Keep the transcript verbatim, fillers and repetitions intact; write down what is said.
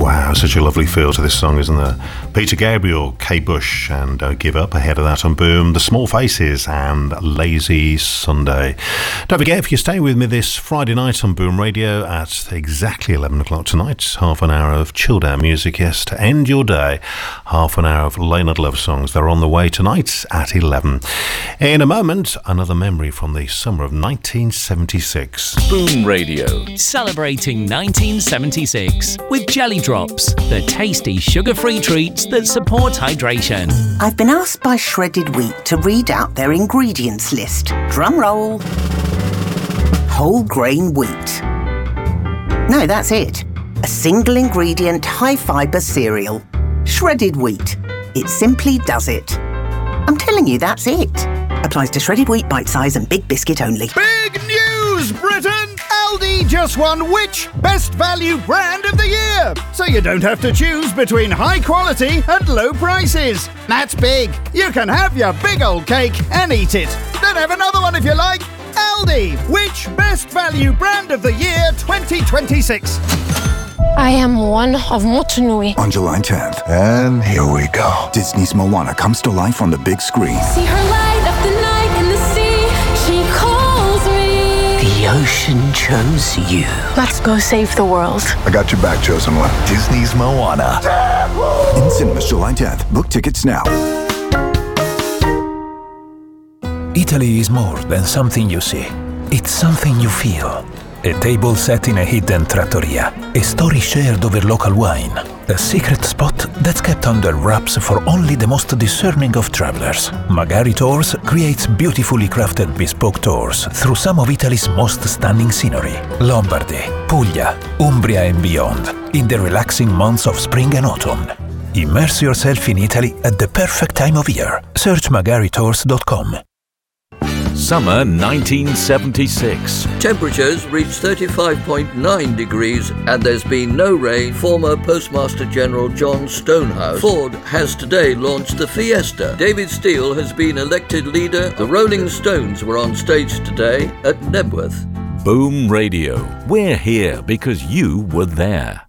Wow, such a lovely feel to this song, isn't there? Peter Gabriel, Kate Bush, and Don't Give Up. Ahead of that on Boom, The Small Faces and Lazy Sunday. Don't forget, if you stay with me this Friday night on Boom Radio at exactly eleven o'clock tonight, half an hour of chilled out music, yes, to end your day. Half an hour of Leonard Love songs. They're on the way tonight at eleven. In a moment, another memory from the summer of nineteen seventy-six. Boom Radio. Celebrating nineteen seventy-six with Jelly Drops, the tasty sugar-free treats that support hydration. I've been asked by Shredded Wheat to read out their ingredients list. Drum roll. Whole grain wheat. No, that's it. A single ingredient, high fibre cereal. Shredded wheat. It simply does it. I'm telling you, that's it. Applies to shredded wheat, bite size and big biscuit only. Big news, Britain! Aldi just won which Best Value Brand of the Year? So you don't have to choose between high quality and low prices. That's big. You can have your big old cake and eat it. Then have another one if you like. Aldi, which Best Value Brand of the Year twenty twenty-six? I am one of Motunui. On July tenth. And here we go. Disney's Moana comes to life on the big screen. See her light up the night in the sea. She calls me. The ocean chose you. Let's go save the world. I got your back, chosen one. Disney's Moana. In cinemas July tenth. Book tickets now. Italy is more than something you see. It's something you feel. A table set in a hidden trattoria. A story shared over local wine. A secret spot that's kept under wraps for only the most discerning of travelers. Magari Tours creates beautifully crafted bespoke tours through some of Italy's most stunning scenery. Lombardy, Puglia, Umbria and beyond, in the relaxing months of spring and autumn. Immerse yourself in Italy at the perfect time of year. Search magari tours dot com. Summer nineteen seventy-six. Temperatures reached thirty-five point nine degrees and there's been no rain. Former Postmaster General John Stonehouse. Ford has today launched the Fiesta. David Steele has been elected leader. The Rolling Stones were on stage today at Nebworth. Boom Radio. We're here because you were there.